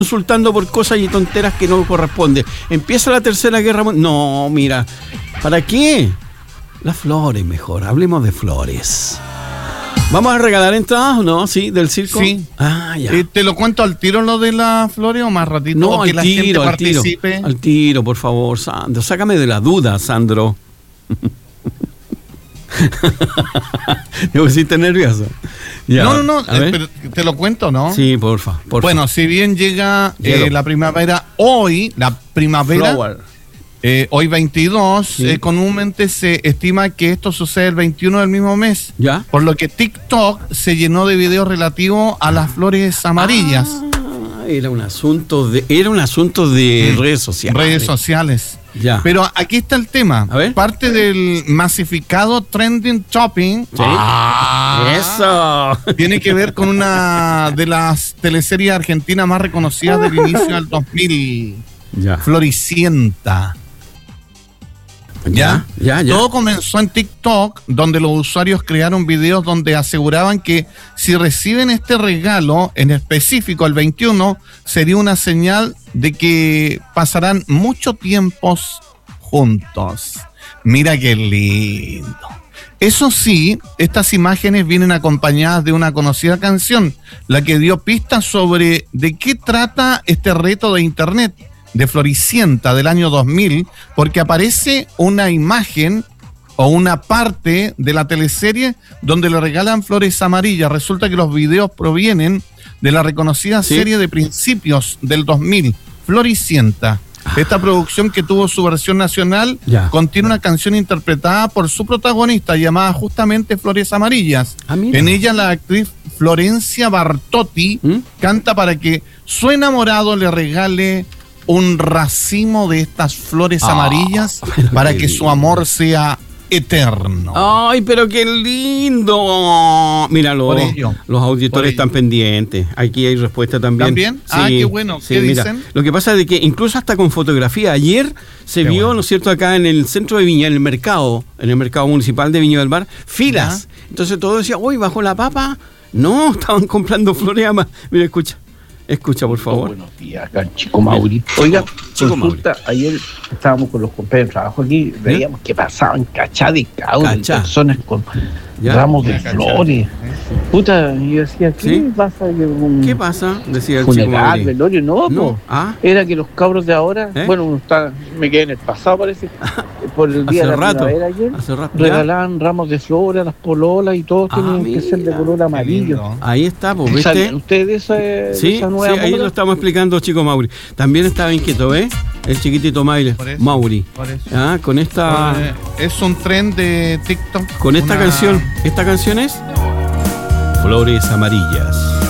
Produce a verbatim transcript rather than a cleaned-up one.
insultando por cosas y tonteras que no corresponden. Empieza la tercera guerra mundial. No, mira, ¿para qué? Las flores mejor, hablemos de flores. ¿Vamos a regalar entradas o no? ¿Sí? ¿Del circo? Sí. Ah, ya. Eh, ¿Te lo cuento al tiro lo de las flores o más ratito? No, o que al la tiro, gente al participe. tiro. Al tiro, por favor, Sandro. Sácame de la duda, Sandro. ¿Me pusiste nervioso? Ya. No, no, no, A ver. eh, pero ¿te lo cuento, no? Sí, porfa. porfa. Bueno, si bien llega Hielo. eh, la primavera hoy, la primavera, Flower. eh, hoy veintidós, Sí. eh, comúnmente se estima que esto sucede el veintiuno del mismo mes. ¿Ya? Por lo que TikTok se llenó de videos relativos a las flores amarillas. Ah, era un asunto de, era un asunto de Mm. redes sociales. Redes sociales. Ya. Pero aquí está el tema. A ver. Parte del masificado trending topping Sí. Eso. tiene que ver con una de las teleseries argentinas más reconocidas del inicio del dos mil, Ya. Floricienta. ¿Ya? Ya, ya. Todo comenzó en TikTok, donde los usuarios crearon videos donde aseguraban que si reciben este regalo, en específico el veintiuno, sería una señal de que pasarán mucho tiempo juntos. Mira qué lindo. Eso sí, estas imágenes vienen acompañadas de una conocida canción, la que dio pistas sobre de qué trata este reto de internet de Floricienta del año dos mil, porque aparece una imagen o una parte de la teleserie donde le regalan flores amarillas. Resulta que los videos provienen de la reconocida ¿Sí? serie de principios del dos mil, Floricienta. Esta producción, que tuvo su versión nacional, Ya. contiene una canción interpretada por su protagonista llamada justamente Flores Amarillas. Ah, mira. En ella la actriz Florencia Bartotti ¿Mm? canta para que su enamorado le regale un racimo de estas flores Ah, amarillas pero para qué que su lindo. amor sea eterno. Ay, pero qué lindo. Mira, los, Por ello. los Por auditores ello. están pendientes. Aquí hay respuesta también. ¿También? Ah, qué bueno. ¿Qué mira, dicen? Lo que pasa es de que incluso hasta con fotografía. Ayer se Qué vio, bueno. ¿no es cierto?, acá en el centro de Viña, en el mercado, en el mercado municipal de Viña del Mar, filas. Entonces todo decía, uy, bajó la papa. No, estaban comprando flores a más. Mira, escucha. Escucha, por favor. Buenos días, acá Chico Mauri. Oiga, Chico consulta, ayer estábamos con los compañeros de trabajo aquí, veíamos que pasaban cachá de cabros, Cachá. personas con Ya. ramos de Ya, cachá. flores. Puta, y yo decía, ¿qué ¿Sí? pasa? Que un ¿Qué pasa? Decía el chico funeral, Mauri. velorio, no, No. po. Ah, Era que los cabros de ahora, ¿Eh? bueno, uno está, me quedé en el pasado parece, por el día hace de la rato. primavera ayer, Hace rato. Ya. regalaban ramos de flores a las pololas y todos Ah, tenían que ser de mira. color Qué amarillo. lindo. Ahí está, pues, ¿Sabían ¿viste? ustedes de esa, de Sí, esa sí, nueva ahí moda? lo estamos explicando, chico Mauri. También estaba inquieto, ¿ves? El chiquitito Maile, Por eso, Mauri. por eso. Ah, con esta, Eh, es un tren de TikTok. con esta una- canción. ¿Esta canción es? Flores Amarillas.